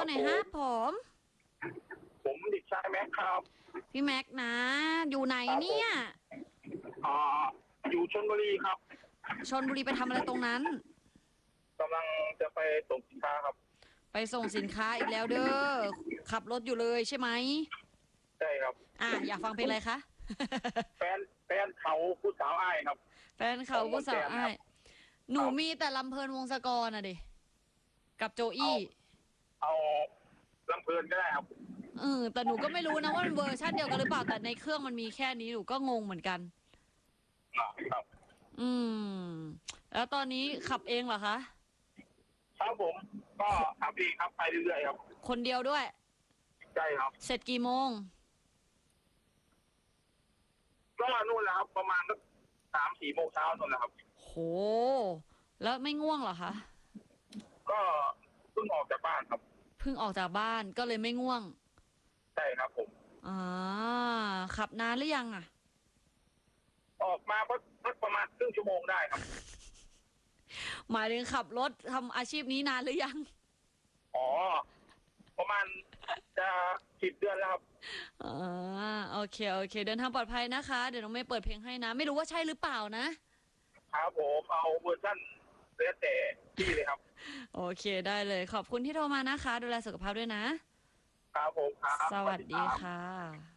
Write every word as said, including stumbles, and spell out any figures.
หน่อยฮะผมผมเด็กชายแม็กครับพี่แม็กนะ อยู่ไหนเนี่ยอ่าอยู่ชลบุรีครับชลบุรีไปทำอะไรตรงนั้นกำลังจะไปส่งสินค้าครับไปส่งสินค้าอีกแล้วเด้อขับรถอยู่เลยใช่ไหมใช่ครับอ่ะอยากฟังเพลงอะไรคะแฟนแฟนเขาผู้สาวอ้ายครับแฟนเขาผู้สาวอ้ายหนูมีแต่ลำเพลินวงศกรน่ะดิกับโจอี้เอาลำเพลินก็ได้ครับเออแต่หนูก็ไม่รู้นะว่ามันเวอร์ชันเดียวกันหรือเปล่าแต่ในเครื่องมันมีแค่นี้หนูก็งงเหมือนกันครับอืมแล้วตอนนี้ขับเองเหรอคะครับผมก็ขับเองครับไปเรื่อยๆครับคนเดียวด้วยใช่ครับเสร็จกี่โมงก็นู่นแหละครับประมาณสักสามสี่โมงเช้านู่นแหละครับโหแล้วไม่ง่วงเหรอคะก็เพิ่งออกจากบ้านครับเพิ่งออกจากบ้านก็เลยไม่ง่วงใช่ครับผมอ่าขับนานหรือยังอ่ะออกมาก็สักประมาณครึ่งชั่วโมงได้ครับหมายถึงขับรถทำอาชีพนี้นานหรือยังอ๋อประมาณจะสิบเดือนแล้วครับอ่าโอเคโอเคเดินทางปลอดภัยนะคะเดี๋ยวน้องเมย์เปิดเพลงให้นะไม่รู้ว่าใช่หรือเปล่านะครับผมเอาเวอร์ชันเลือแต่ที่เลยครับโอเคได้เลยขอบคุณที่โทรมานะคะดูแลสุขภาพด้วยนะครับผมครับสวัสดีค่ะ